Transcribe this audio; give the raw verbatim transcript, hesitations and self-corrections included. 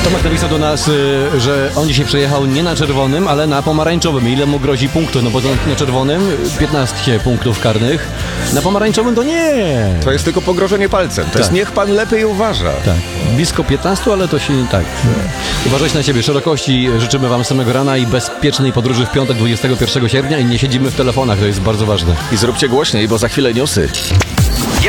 Tomek napisał do nas, y, że on dzisiaj przejechał nie na czerwonym, ale na pomarańczowym. Ile mu grozi punktów? No bo to na czerwonym piętnaście punktów karnych, na pomarańczowym to nie. To jest tylko pogrożenie palcem. To Tak. jest niech pan lepiej uważa. Tak, blisko piętnaście, ale to się nie tak. Uważajcie na siebie. Szerokości życzymy wam samego rana i bezpiecznej podróży w piątek dwudziestego pierwszego sierpnia i nie siedzimy w telefonach, to jest bardzo ważne. I zróbcie głośniej, bo za chwilę newsy.